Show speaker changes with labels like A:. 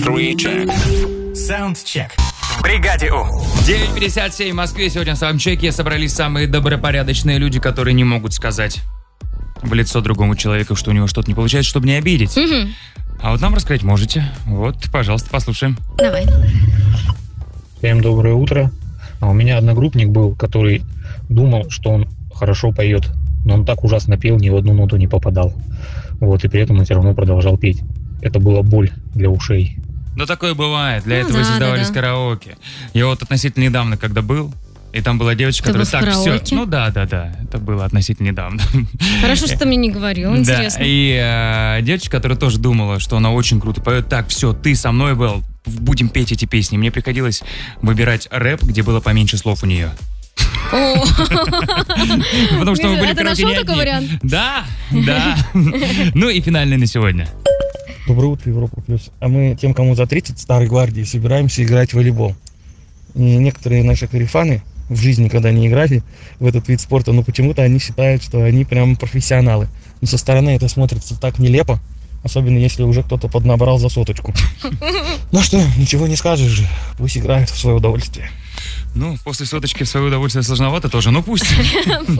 A: 3-check.
B: Саундчек. В бригаде У.
C: 9:57 в Москве. Сегодня в саундчеке собрались самые добропорядочные люди, которые не могут сказать в лицо другому человеку, что у него что-то не получается, чтобы не обидеть. А вот нам рассказать можете. Вот, пожалуйста, послушаем.
D: Давай.
E: Всем доброе утро. А у меня одногруппник был, который думал, что он хорошо поет, но он так ужасно пел, ни в одну ноту не попадал. Вот, и при этом он все равно продолжал петь. Это была боль для ушей.
C: Ну, такое бывает. Для этого и создавались караоке. Я вот относительно недавно, когда был, и там была девочка, которая так все... Ну да. Это было относительно недавно.
D: Хорошо, что ты мне не говорил, интересно.
C: Да, и девочка, которая тоже думала, что она очень круто поет. Так, все, ты со мной был, будем петь эти песни. Мне приходилось выбирать рэп, где было поменьше слов у нее. Потому что мы были,
D: ты нашел такой вариант?
C: Да. Ну и финальный на сегодня.
F: Доброе утро, Европа Плюс. А мы тем, кому за 30 старой гвардии, собираемся играть в волейбол. И некоторые наши корифаны в жизни никогда не играли в этот вид спорта, но почему-то они считают, что они прям профессионалы. Но со стороны это смотрится так нелепо, особенно если уже кто-то поднабрал за соточку. Ну что, ничего не скажешь же, пусть играют в свое удовольствие.
C: Ну, после соточки в свое удовольствие сложновато тоже, но пусть.